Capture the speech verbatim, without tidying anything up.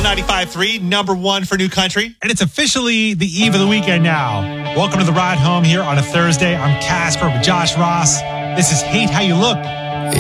ninety-five point three, number one for New Country. And it's officially the eve of the weekend now. Welcome to the ride home here on a Thursday. I'm Casper with Josh Ross. This is Hate How You Look.